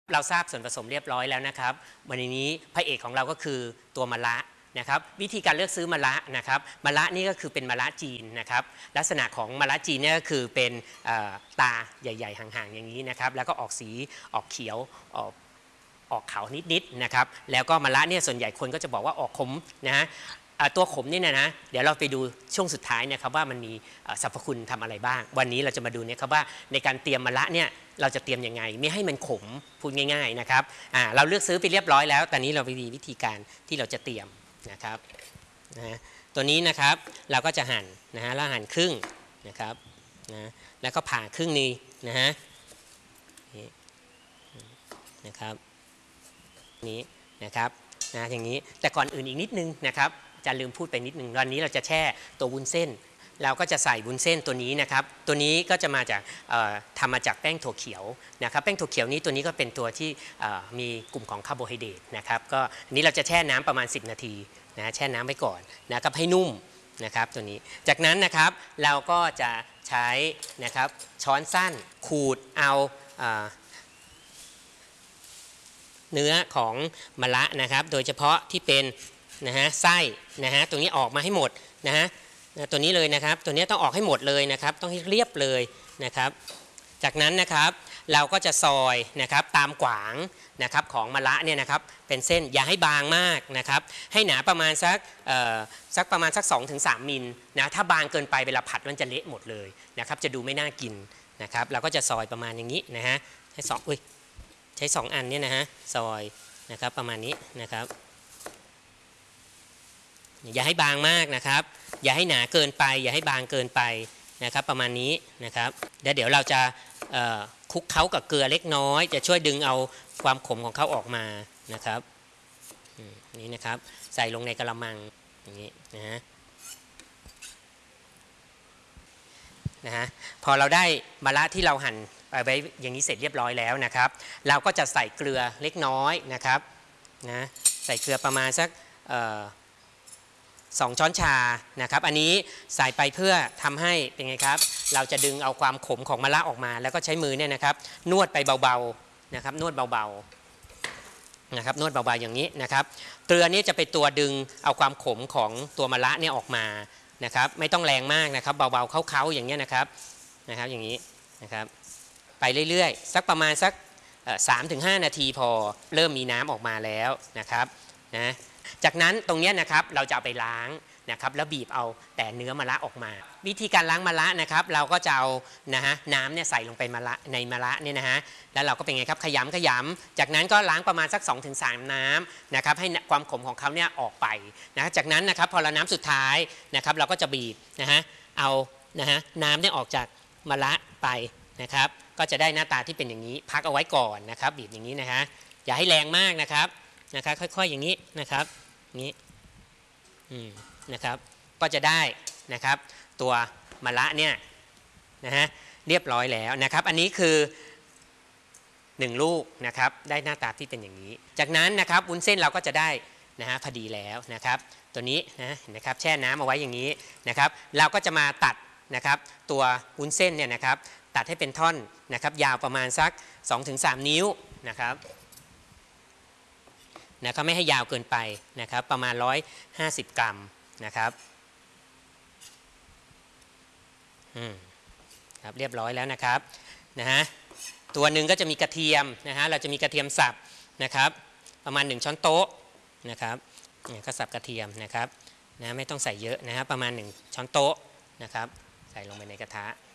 เราทราบส่วนผสมเรียบร้อยแล้วนะครับวันนี้พระเอกของเราก็คือตัวมะระนะครับวิธีการเลือกซื้อมะระนะครับมะระนี่ก็คือเป็นมะระจีนนะครับลักษณะของมะระจีนเนี่ยก็คือเป็นตาใหญ่ๆห่างๆอย่างนี้นะครับแล้วก็ออกสีออกเขียวออกขาวนิดๆนะครับแล้วก็มะระเนี่ยส่วนใหญ่คนก็จะบอกว่าออกขมนะฮะตัวขมนี่นะเดี๋ยวเราไปดูช่วงสุดท้ายนะครับว่ามันมีสรรพคุณทำอะไรบ้างวันนี้เราจะมาดูเนี่ยครับว่าในการเตรียมมะระเนี่ยเราจะเตรียมยังไงไม่ให้มันขมพูดง่ายๆนะครับเราเลือกซื้อไปเรียบร้อยแล้วตอนนี้เราไปดูวิธีการที่เราจะเตรียมนะครับตัวนี้นะครับเราก็จะหั่นนะฮะแล้วหั่นครึ่งนะครับนะแล้วก็ผ่าครึ่งนี้นะฮะนะครับนี้นะครับอย่างนี้แต่ก่อนอื่นอีกนิดนึงนะครับจะลืมพูดไปนิดนึงวันนี้เราจะแช่ตัววุ้นเส้นเราก็จะใส่วุ้นเส้นตัวนี้นะครับตัวนี้ก็จะมาจากทำมาจากแป้งถั่วเขียวนะครับแป้งถั่วเขียวนี้ตัวนี้ก็เป็นตัวที่มีกลุ่มของคาร์โบไฮเดรตนะครับก็นี้เราจะแช่น้ำประมาณ10 นาทีนะแช่น้ำไว้ก่อนนะครับให้นุ่มนะครับตัวนี้จากนั้นนะครับเราก็จะใช้นะครับช้อนสั้นขูดเอาเนื้อของมะระนะครับโดยเฉพาะที่เป็นนะฮะไส้นะฮะตรงนี้ออกมาให้หมดนะฮะตัวนี้เลยนะครับตัวนี้ต้องออกให้หมดเลยนะครับต้องให้เรียบเลยนะครับจากนั้นนะครับเราก็จะซอยนะครับตามขวางนะครับของมะระเนี่ยนะครับเป็นเส้นอย่าให้บางมากนะครับให้หนาประมาณสักประมาณสัก 2-3 มิลนะถ้าบางเกินไปเวลาผัดมันจะเละหมดเลยนะครับจะดูไม่น่ากินนะครับเราก็จะซอยประมาณอย่างนี้นะฮะให้ใช้2 อันเนี่ยนะฮะซอยนะครับประมาณนี้นะครับอย่าให้บางมากนะครับอย่าให้หนาเกินไปอย่าให้บางเกินไปนะครับประมาณนี้นะครับเดี๋ยวเราจะคลุกเคล้ากับเกลือเล็กน้อยจะช่วยดึงเอาความขมของเขาออกมานะครับนี่นะครับใส่ลงในกระมังอย่างนี้นะฮะพอเราได้มะระที่เราหั่นไว้อย่างนี้เสร็จเรียบร้อยแล้วนะครับเราก็จะใส่เกลือเล็กน้อยนะครับนะใส่เกลือประมาณสัก2 ช้อนชานะครับอันนี้ใส่ไปเพื่อทำให้เป็นไงครับเราจะดึงเอาความขมของมะระออกมาแล้วก็ใช้มือเนี่ยนะครับนวดไปเบาๆนะครับนวดเบาๆนะครับนวดเบาๆอย่างนี้นะครับเกลือนี้จะเป็นตัวดึงเอาความขมของตัวมะระเนี่ยออกมานะครับไม่ต้องแรงมากนะครับเบาๆเค้าๆอย่างเงี้ยนะครับอย่างนี้นะครับไปเรื่อยๆสักประมาณสัก3-5 นาทีพอเริ่มมีน้ำออกมาแล้วนะครับนะจากนั้นตรงนี้นะครับเราจะเอาไปล้างนะครับแล้วบีบเอาแต่เนื้อมะระออกมาวิธีการล้างมะระนะครับเราก็จะเอาน้ำเนี่ยใส่ลงไปในมะระเนี่ยนะฮะแล้วเราก็เป็นไงครับขยำจากนั้นก็ล้างประมาณสัก 2-3 น้ำนะครับให้ความขมของเขาเนี่ยออกไปนะจากนั้นนะครับพอเราน้ำสุดท้ายนะครับเราก็จะบีบเอาน้ำเนี่ยออกจากมะระไปนะครับก็จะได้หน้าตาที่เป็นอย่างนี้พักเอาไว้ก่อนนะครับบีบอย่างนี้นะฮะอย่าให้แรงมากนะครับค่อยๆอย่างนี้นะครับนี้นะครับก็จะได้นะครับตัวมะระเนี่ยนะฮะเรียบร้อยแล้วนะครับอันนี้คือ1 ลูกนะครับได้หน้าตาที่เป็นอย่างนี้จากนั้นนะครับวุ้นเส้นเราก็จะได้พอดีแล้วนะครับตัวนี้นะครับแช่น้ำเอาไว้อย่างนี้นะครับเราก็จะมาตัดนะครับตัววุ้นเส้นเนี่ยนะครับตัดให้เป็นท่อนนะครับยาวประมาณสัก 2-3 นิ้วนะครับไม่ให้ยาวเกินไปนะครับประมาณ150 กรัมนะครับครับเรียบร้อยแล้วนะครับตัวหนึ่งก็จะมีกระเทียมเราจะมีกระเทียมสับนะครับประมาณ1 ช้อนโต๊ะนะครับก็สับกระเทียมนะครับไม่ต้องใส่เยอะนะครับประมาณ1 ช้อนโต๊ะนะครับใส่ลงไปในกระทะ